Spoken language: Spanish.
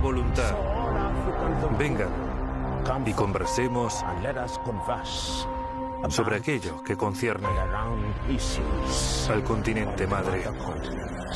voluntad. Vengan y conversemos sobre aquello que concierne al continente madre.